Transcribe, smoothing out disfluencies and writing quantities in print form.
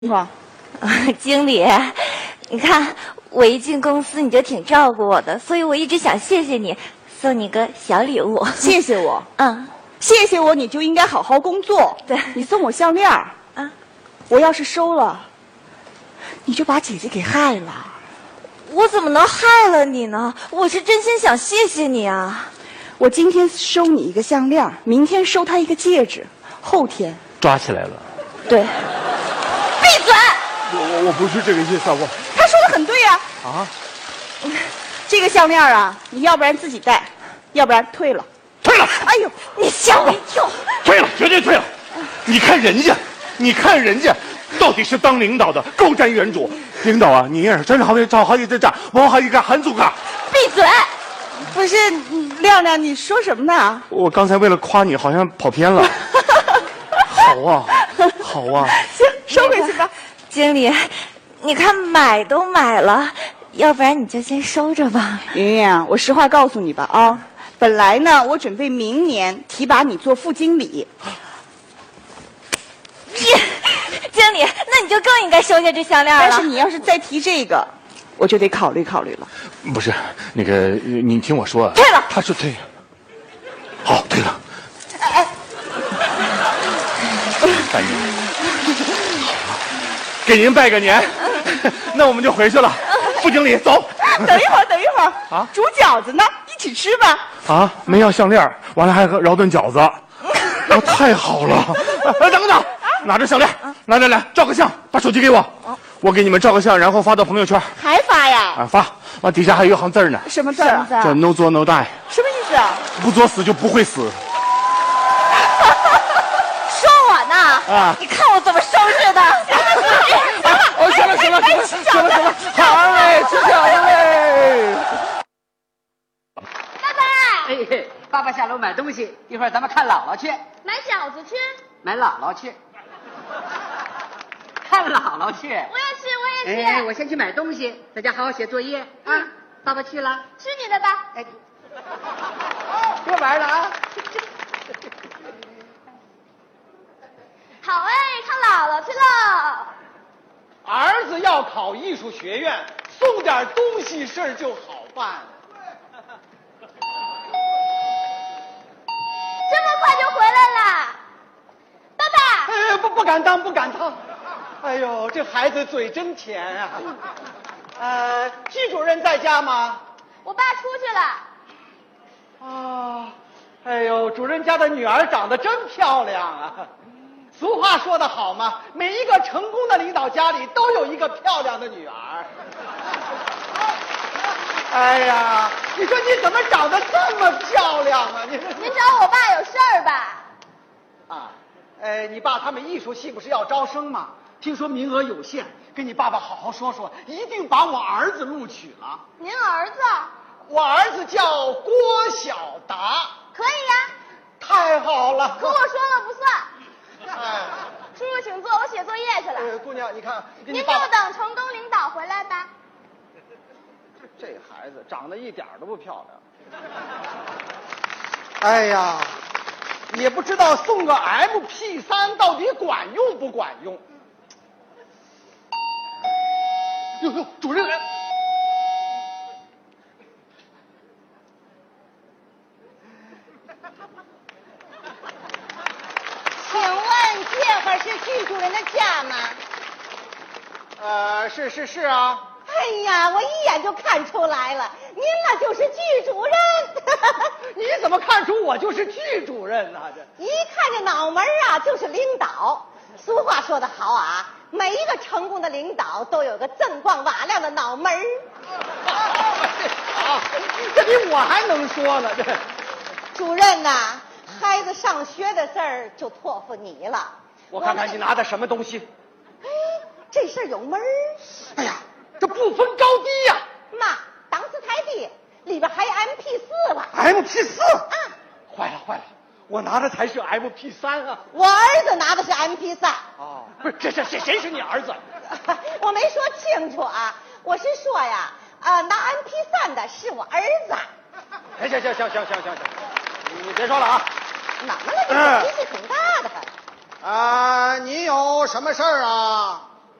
哇， 经理，你看我一进公司你就挺照顾我的，所以我一直想谢谢你，送你个小礼物。 谢谢我， 谢谢我，你就应该好好工作。 对， 你送我项链我要是收了，你就把姐姐给害了。 我怎么能害了你呢？我是真心想谢谢你啊。 我今天收你一个项链，明天收她一个戒指，后天抓起来了。 对。闭嘴！ 我不是这个意思， 他说的很对呀。这个项链你要不然自己戴，要不然退了。 退了！ 哎呦， 你吓我一跳！ 退了，绝对退了！你看人家，到底是当领导的，高瞻远瞩。领导啊，你也是真是好几这仗，我好几个韩祖嘎。 闭嘴！ 不是，亮亮，你说什么呢？ 我刚才为了夸你，好像跑偏了。好啊， 行，收回去吧。 经理，你看买都买了，要不然你就先收着吧。 云云，我实话告诉你吧本来呢，我准备明年提拔你做副经理。 经理，那你就更应该收下这项链了。 但是你要是再提这个，我就得考虑考虑了。 不是那个，你听我说， 退了。 他是退，好，退了。拜年，给您拜个年。那我们就回去了。副经理，走。 等一会儿煮饺子呢，一起吃吧。 没要项链，完了还饶顿饺子。太好了。等，拿着项链，来照个相，把手机给我。我给你们照个相，然后发到朋友圈。 还发呀？ 发。完底下还有一行字呢。 什么字啊？ 叫 No 作 No die。 什么意思啊？ 不作死就不会死。 说我呢？你看我怎么收拾的。 行了，好嘞，吃饺子嘞。 爸爸，爸爸下楼买东西，一会儿咱们看姥姥去。 买饺子去。 买姥姥去。看姥姥去。 我也去。 我先去买东西，在家好好写作业啊。爸爸去了。 去你的吧。 别玩了啊。 好看姥姥去了。 儿子要考艺术学院，送点东西事儿就好办。 这么快就回来了，爸爸。 不敢当。哎呦，这孩子嘴真甜啊。季主任在家吗？ 我爸出去了。 哎呦，主任家的女儿长得真漂亮啊。俗话说得好嘛，每一个成功的领导家里都有一个漂亮的女儿。哎呀，你说你怎么长得这么漂亮啊？您找我爸有事儿吧？ 你爸他们艺术系不是要招生吗？听说名额有限，跟你爸爸好好说说，一定把我儿子录取了。 您儿子？ 我儿子叫郭晓达。 可以呀。 太好了。 可我说了不算。叔叔请坐，我写作业去了。 姑娘，你看， 您就等成功领导回来吧。 这孩子长得一点都不漂亮。哎呀，也不知道送个 MP3 到底管用不管用。哟，主任。 请问这会儿是季主任的家吗？ 是啊。 哎呀，我一眼就看出来了，您那就是剧主任。 你怎么看出我就是剧主任呢？ 一看这脑门就是领导。俗话说得好每一个成功的领导都有个锃光瓦亮的脑门儿。 这比我还能说呢。这主任孩子上学的事儿就托付你了。 我看看你拿的什么东西。 这事儿有门儿。 哎呀，这不分高低呀。 妈，档次太低，里边还有 MP4了。 MP4？坏了，我拿的才是 MP3啊。 我儿子拿的是 MP3。 不是，这谁是你儿子？ 我没说清楚我是说拿 MP3的是我儿子。 行，你别说了怎么了？你脾气挺大的。 你有什么事儿啊？